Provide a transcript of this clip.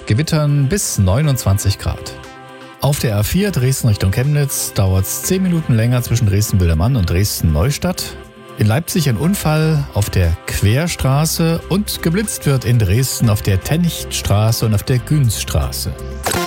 Gewittern bis 29 Grad. Auf der A4 Dresden Richtung Chemnitz dauert es 10 Minuten länger zwischen Dresden-Wildermann und Dresden-Neustadt. In Leipzig ein Unfall auf der Querstraße und geblitzt wird in Dresden auf der Tennichtstraße und auf der Günzstraße.